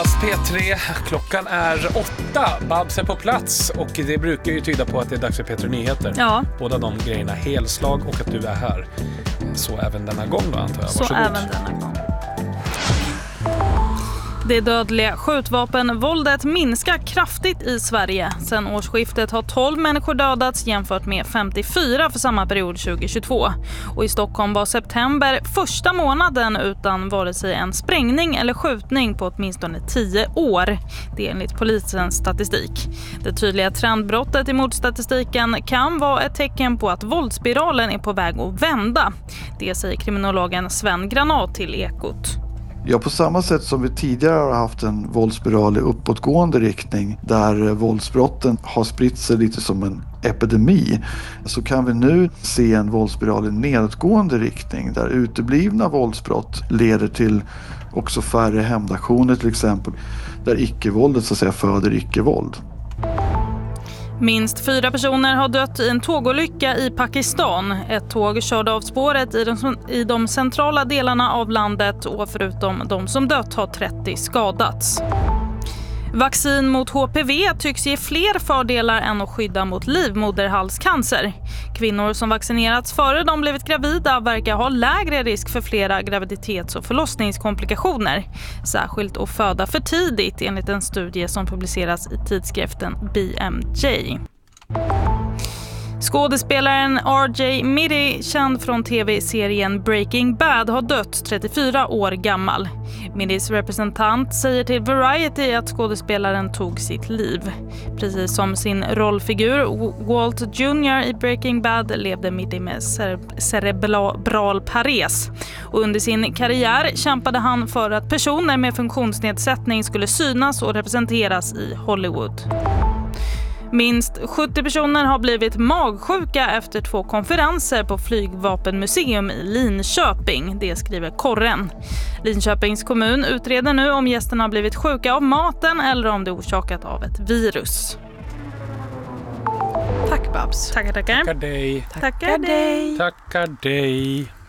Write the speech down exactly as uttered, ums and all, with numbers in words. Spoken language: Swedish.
P tre, klockan är åtta, Babs är på plats och det brukar ju tyda på att det är dags för P tre Nyheter. Ja. Båda de grejerna helslag och att du är här. Så även denna gång då, antar jag. Så Varsågod. även denna gång. Det dödliga skjutvapenvåldet minskar kraftigt i Sverige. Sedan årsskiftet har tolv människor dödats jämfört med femtiofyra för samma period tjugohundratjugotvå. Och i Stockholm var september första månaden utan vare sig en sprängning eller skjutning på åtminstone tio år. Det är enligt polisens statistik. Det tydliga trendbrottet i mordstatistiken kan vara ett tecken på att våldsspiralen är på väg att vända. Det säger kriminologen Sven Granat till Ekot. Ja, på samma sätt som vi tidigare har haft en våldsspiral i uppåtgående riktning där våldsbrotten har spritt sig lite som en epidemi, så kan vi nu se en våldsspiral i nedåtgående riktning där uteblivna våldsbrott leder till också färre hämndaktioner till exempel, där icke-våldet så att säga föder icke-våld. Minst fyra personer har dött i en tågolycka i Pakistan. Ett tåg körde av spåret i de, i de centrala delarna av landet och förutom de som dött har trettio skadats. Vaccin mot H P V tycks ge fler fördelar än att skydda mot livmoderhalscancer. Kvinnor som vaccinerats före de blivit gravida verkar ha lägre risk för flera graviditets- och förlossningskomplikationer. Särskilt att föda för tidigt enligt en studie som publiceras i tidskriften B M J. Skådespelaren R J Middy, känd från tv-serien Breaking Bad, har dött trettiofyra år gammal. Middys representant säger till Variety att skådespelaren tog sitt liv. Precis som sin rollfigur Walt Junior i Breaking Bad levde Middy med cere- cerebral pares. Och under sin karriär kämpade han för att personer med funktionsnedsättning skulle synas och representeras i Hollywood. Minst sjuttio personer har blivit magsjuka efter två konferenser på Flygvapenmuseum i Linköping, det skriver Korren. Linköpings kommun utreder nu om gästerna har blivit sjuka av maten eller om det är orsakat av ett virus. Tack Babs. Tackar, tackar. Tackar dig. Tackar dig. Tackar dig.